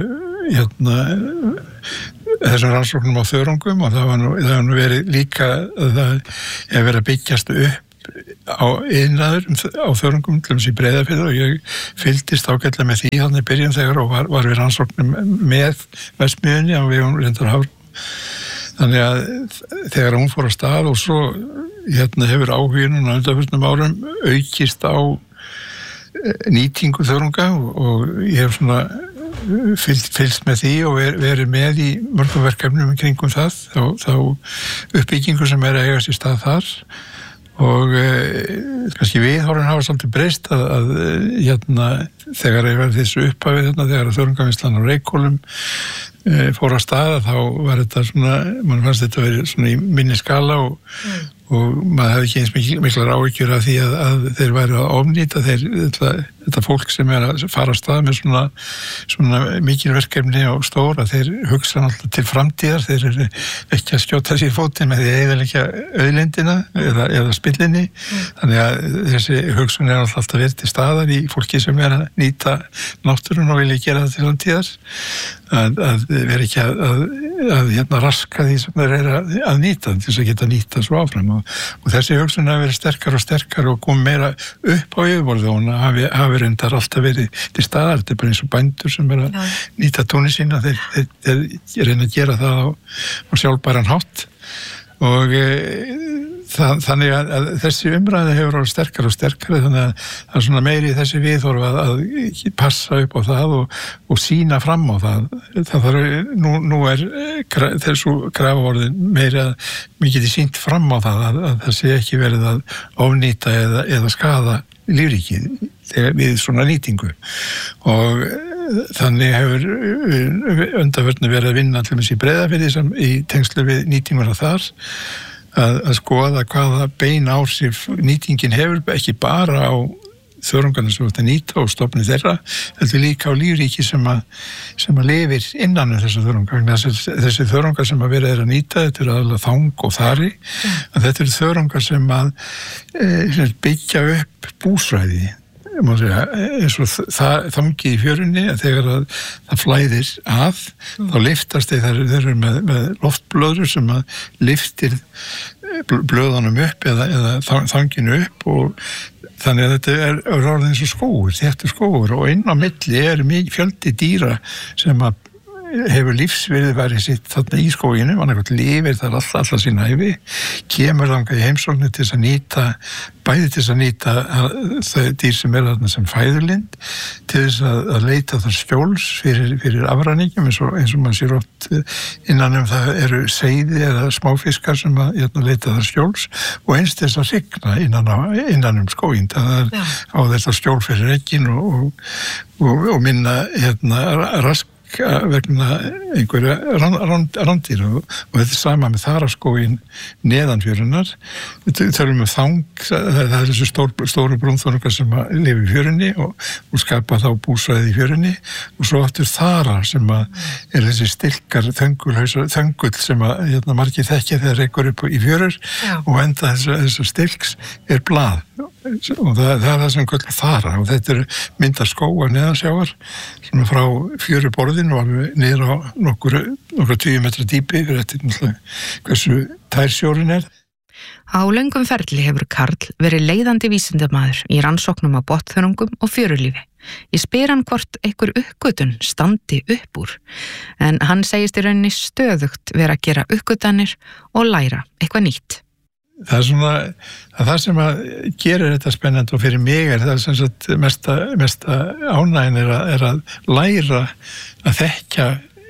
þessum rannsóknum á þörungum og það var nú verið líka að það hefur verið að byggjast upp á iðnaður á þörungum til þess í Breiðafirði og ég fylgdist ágætlega með því þannig byrjun þegar og var við rannsóknum með verksmiðjunni á vegum reyndar Hafrann. Þannig að þegar hún fór á stað og svo hefur áhuginn á undanförnum árum aukist á nýtingu þörunga og ég hef svona fylgst með því og verið með í mörgum verkefnum kringum það, þá uppbyggingu sem er að eiga sér stað þar og kannski viðhorfin hafa svolítið breyst að þegar ég var þessu upphafið þegar þörungavinnslan á Reykhólum fór á stað þá var þetta svona, mann fannst þetta verið svona í minni skala og maður hefði ekki eins miklar áhyggjur af því að þeir væru að ofnýta þetta fólk sem er að fara á stað með svona mikil verkefni og stóra, þeir hugsa náttúrulega til framtíðar, þeir eru ekki að skjóta sér fótinn með því að eyðileggja auðlindina eða spillinni, þannig að þessi hugsun er alltaf verið til staðar í fólki sem er að nýta náttúrun og vilja gera það til framtíðar, að vera ekki að raska því sem þeir eru að nýta til þess að geta nýta svo áfram og þessi hugsun hafi verið sterkar og kom meira upp á yfirborðið og hafi reyndar alltaf verið til staðar, þetta er bara eins og bændur sem er að nýta túnin sína, þeir reyna að gera það á sjálfbæran hátt og þannig að þessi umræði hefur verið sterkar og sterkari þannig að það er svona meiri þessi viðhorf að passa upp á það og sýna fram á það nú er þessu krafaorðin meiri að mér geti sýnt fram á það að það sé ekki verið að ofnýta eða skaða lífríkið við svona nýtingu og þannig hefur undanfarið verið að vinna til þess í Breiðafirði í tengslu við nýtinguna þar að skoða hvaða bein áhrif nýtingin hefur ekki bara á þörungarnir sem þetta nýta og stofni þeirra, heldur líka á lífríki sem að lifir innan þessar þörungar. Þessi þörungar sem að verið að nýta, þetta eru aðalega þang og þari, að þetta eru þörungar sem að byggja upp búsvæði eins og þangi í fjörunni að þegar það flæðir þá lyftast þeir eru með loftblöður sem að lyftir blöðunum upp eða þanginu upp og þannig að þetta er orðið eins og skógur, þetta er skógur og inn á milli er fjöldi dýra sem að hefur lífsviðurværi sitt þarna í skóginu, annarkvæmt lifir þar alla sína ævi, kemur þangað í heimsóknir til þess að nýta, bæði til þess að nýta þau dýr sem er þarna sem fæðulind, til þess að leita þar skjóls fyrir afræningjum eins og maður sér oft innan það eru seiði eða smáfiskar sem að leita þar skjóls og eins þess að signa innan skóginn, það er á þess að skjól fyrir eggin og minna rask vegna einhverja rándýra og þetta er sama með þaraskóginn neðan fjörunar við tölum þang, það er þessu stóru brúnþörungar sem lifa í fjörunni og skapa þá búsvæði í fjörunni og svo aftur þara sem er þessi stilkar þöngull sem margir þekkja þegar reykur upp í fjörur og enda þessar stilks er blað og það er það sem kallar þara og þetta er myndar skóga neðansjávar sem er frá fjöruborðinu og alveg niður á nokkra 20 metra dýpi fyrir þetta hversu tær sjórinn er. Á löngum ferli hefur Karl verið leiðandi vísindamaður í rannsóknum á botnþörungum og fjörulífi. Ég spyr hann hvort einhver uppgötun standi upp úr, en hann segist í rauninni stöðugt vera að gera uppgötanir og læra eitthvað nýtt. Það er svona, það sem að gerir þetta spennandi og fyrir mig það sem sagt mesta ánægin er að læra að þekkja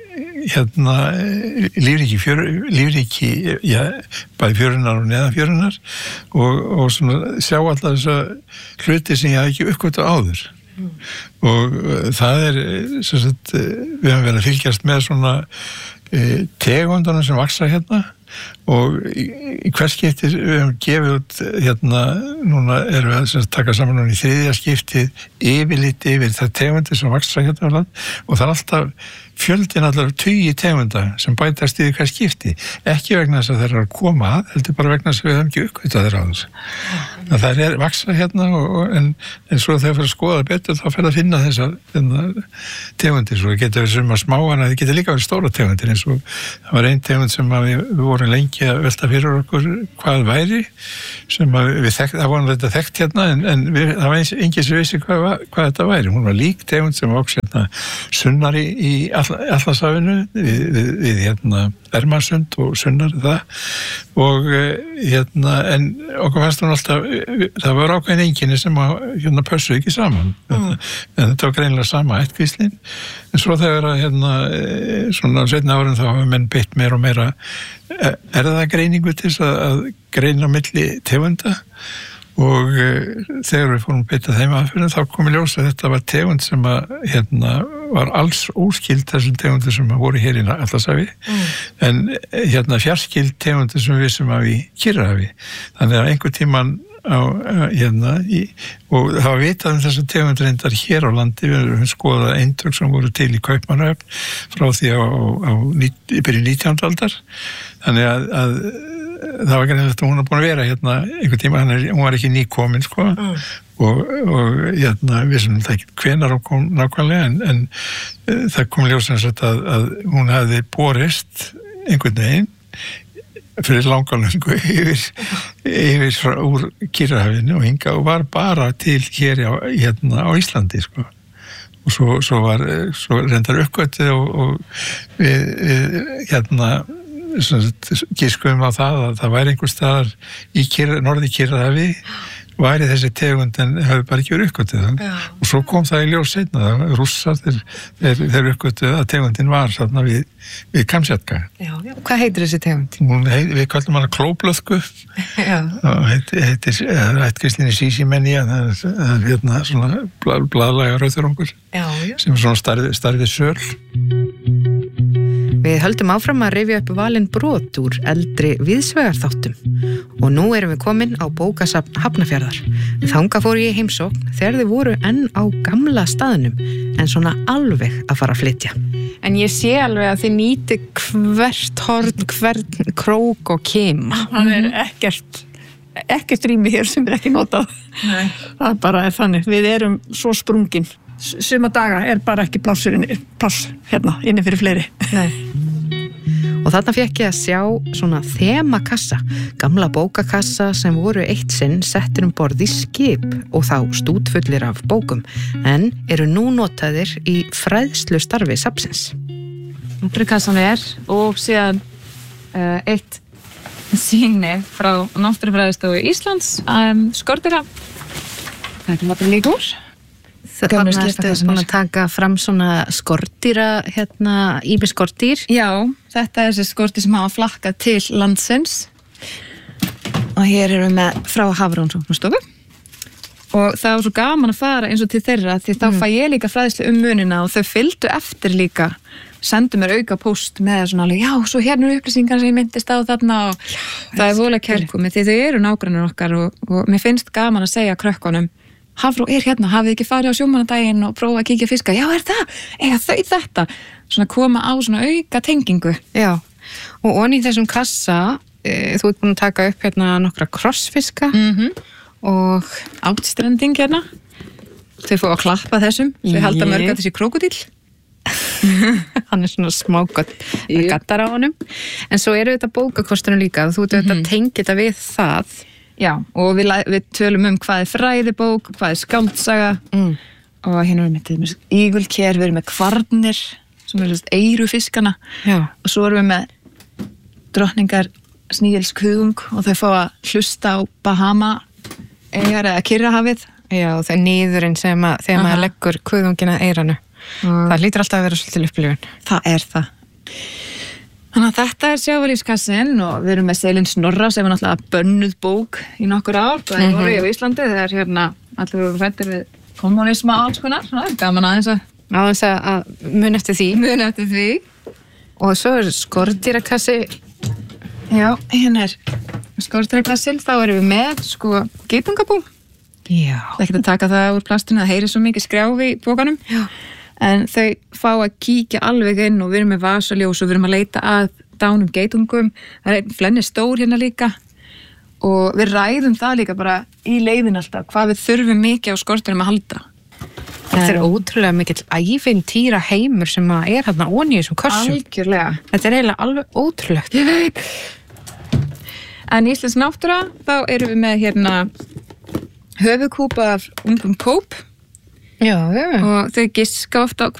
lífríki bæði fjörunar og neðan fjörunar og svona sjá alltaf þessa hluti sem ég hafði ekki uppgötað áður og það er sem sagt, við höfum verið að fylgjast með svona tegundunum sem vaksa hérna og í hvers skipti við höfum gefið út núna erum við að taka saman núna í 3. skiptið yfirlit yfir það tegundir sem vaxa hérna á land og það alltaf fjöldin allar 20 tegunda sem bætast í hvers skipti, ekki vegna þess að þeir eru að koma að, heldur bara vegna þess að við höfum ekki uppkvitað þeirra á þessu. Það vaksa hérna en svo þegar fyrir að skoða betur þá fyrir að finna þessar tegundir, svo getur við sem að smáana, það getur líka verið stóra tegundir eins og það var ein tegund sem að við vorum lengi að velta fyrir okkur hvað væri, sem að við þekkt, það vorum þetta þekkt hérna en það var engin sem vissi hvað þetta væri. Hún var lík tegund sem var hérna sunnar í Allasafinu við Ermarsund og sunnar það og en okkur fannst hún alltaf, það var ákveðin einkenni sem að pössu ekki saman en þetta var greinilega sama ættkvíslin en svo þegar að svona seinna árin þá hafa menn beitt meira og meira erfðagreiningu til þess að greina milli tegunda og þegar við fórum að beita þeim aðferðum þá kom í ljós að þetta var tegund sem að var alls óskild þessum tegundir sem voru hér í Atlantshafi en fjarskild tegundir sem við sem að við Kyrrahafi þannig að einhver tíman og það var vitað þessum tegundir reyndar hér á landi við höfum skoðað eintök sem voru til í Kaupmannahöfn frá því í byrjun 19. aldar þannig að það var greinilegt að hún var búin að vera einhver tíma, hún var ekki nýkomin sko og við sem það ekki hvenar hún kom nákvæmlega en það kom ljósans að hún hefði borist einhvern veginn fyrir langalöngu yfir úr Kyrrahafinu og hingað og var bara til hér á Íslandi sko og svo reyndar uppgötið og við giskuðum á það að það væri einhver staðar í norði Kyrrahafi væri þessi tegund en hefði bara ekki verið uppgötuð og svo kom það í ljós seinna Rússar þeir uppgötuð að tegundin var þarna við Kamchatka. Já. Hvað heitir þessi tegund? Við kallum hana klóblöðku og heitir ættkvíslinni sísímenja það er svona blaðlaga rauðurungur sem er svona starfið söl. Við höldum áfram að rifja upp valin brot úr eldri viðsvegarþáttum og nú erum við komin á bókasafn Hafnarfjarðar. Þangað fór ég í heimsókn þegar þið voru enn á gamla staðnum en svona alveg að fara að flytja. En ég sé alveg að þið nýti hvert horn, hvern krók og kima. Það er ekkert rými hér sem er ekki notað. Nei. Það bara er þannig. Við erum svo sprungin. Suma daga er bara ekki pláss hérna inni fyrir fleiri. Nei. Og þarna fékk ég að sjá svona þemakassa, gamla bókakassa sem voru eitt sinn settir borð í skip og þá stútfullir af bókum, en eru nú notaðir í fræðslu starfi safnsins. Náttúrukassan og síðan eitt sýni frá Náttúrufræðistofu Íslands skordýra. Þetta er bara líka úr. Þannig ertu búin að taka fram svona skordýra, ýmis skordýr. Já, þetta er þessi skordýr sem hafa flakkað til landsins og hér erum við með frá Hafrannsóknastofu og það var svo gaman að fara eins og til þeirra því þá fæ ég líka fræðslu munina og þau fylgdu eftir líka sendu mér auka póst með svona alveg, já, svo hérna eru upplýsingar sem ég myndist á þarna og það er voðalega kærkomið því þau eru nágrannar okkar og mér finnst gaman að segja krökkunum Hafró hérna, hafið ekki farið á sjómannadaginn og prófa að kíkja fiska, já það, eiga þau þetta svona koma á svona auka tengingu. Já, og onni í þessum kassa þú ert búin að taka upp nokkra krossfiska og átstrending hérna þau fá að klappa þessum, þau halda mörg að þessi krókódíll hann er svona smágott gattar á honum, en svo eru þetta bókakostunum líka og þú ert að tengja þetta við það. Já, og við tölum hvað er fræðibók, hvað er skáldsaga og hérna erum við með ígulker, við erum með kvarnir sem er eirufiskana og svo erum við með drottningar snígilskuðung og þau fá að hlusta á Bahama eða Kyrrahafið. Já, og það er niðurinn sem þegar maður leggur kuðungina eiranu. Það lítur alltaf að vera svolítið upplifun. Það er það. Þannig að þetta er sjávarlífskassin og við erum með Selin Snorra sem er náttúrulega bönnuð bók í nokkur ár og það voru á Íslandi þegar allir voru hræddir við kommunisma og alls konar, það er gaman aðeins að mun eftir því. Mun eftir því. Og svo er skordýrakassi Já, hérna skórstræklasinn, þá erum við með sko geitungabú. Já. Það er ekki að taka það úr plastinu, það heyrir svo mikið skrjáfi í bókanum. Já. En þau fá að kíkja alveg inn og við erum með vasaljós og við erum að leita að dánum geitungum. Það er flenni stór hérna líka og við ræðum það líka bara í leiðin alltaf, hvað við þurfum mikið á skorsteinum að halda. Þetta er ótrúlega mikill ævintýra heimur sem að er hérna onni í þessum kössum. Algjörlega. Þetta er eiginlega alveg ótrúlegt. Ég veit. En í Íslands náttúra, þá erum við með hérna höfuðkúpa af ungum kóp Já. og þau giska ofta á